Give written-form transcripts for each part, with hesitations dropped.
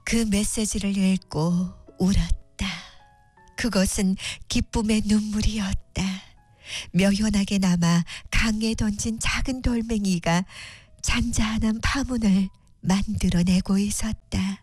그 메시지를 읽고 울었다. 그것은 기쁨의 눈물이었다. 묘연하게 남아 강에 던진 작은 돌멩이가 잔잔한 파문을 만들어내고 있었다.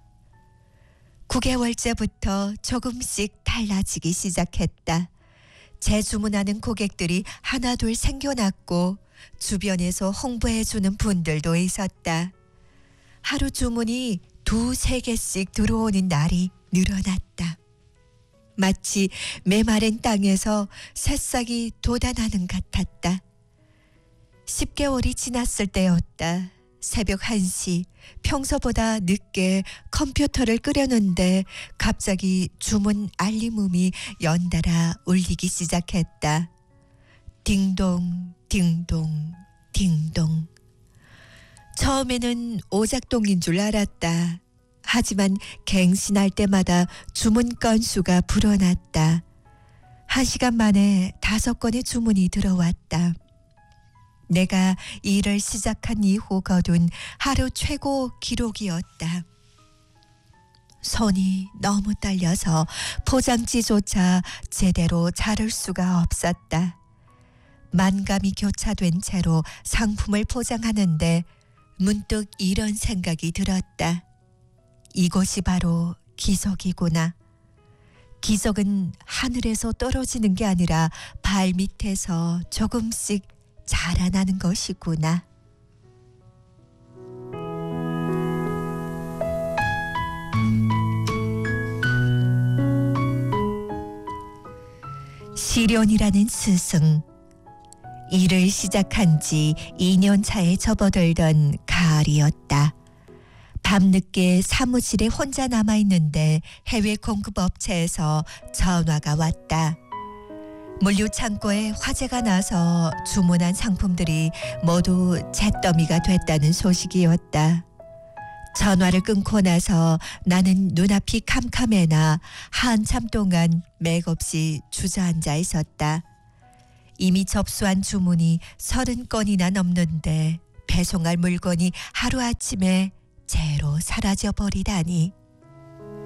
9개월째부터 조금씩 달라지기 시작했다. 재주문하는 고객들이 하나둘 생겨났고 주변에서 홍보해주는 분들도 있었다. 하루 주문이 2-3개씩 들어오는 날이 늘어났다. 마치 메마른 땅에서 새싹이 돋아나는 같았다. 10개월이 지났을 때였다. 새벽 1시, 평소보다 늦게 컴퓨터를 끄려는데 갑자기 주문 알림음이 연달아 울리기 시작했다. 딩동, 딩동, 딩동. 처음에는 오작동인 줄 알았다. 하지만 갱신할 때마다 주문 건수가 불어났다. 1시간 만에 5건의 주문이 들어왔다. 내가 일을 시작한 이후 거둔 하루 최고 기록이었다. 손이 너무 떨려서 포장지조차 제대로 자를 수가 없었다. 만감이 교차된 채로 상품을 포장하는데 문득 이런 생각이 들었다. 이곳이 바로 기적이구나. 기적은 하늘에서 떨어지는 게 아니라 발밑에서 조금씩 자라나는 것이구나. 시련이라는 스승. 일을 시작한 지 2년 차에 접어들던 가을이었다. 밤늦게 사무실에 혼자 남아있는데 해외 공급업체에서 전화가 왔다. 물류창고에 화재가 나서 주문한 상품들이 모두 잿더미가 됐다는 소식이었다. 전화를 끊고 나서 나는 눈앞이 캄캄해나 한참 동안 맥없이 주저앉아 있었다. 이미 접수한 주문이 30건이나 넘는데 배송할 물건이 하루아침에 제로 사라져버리다니.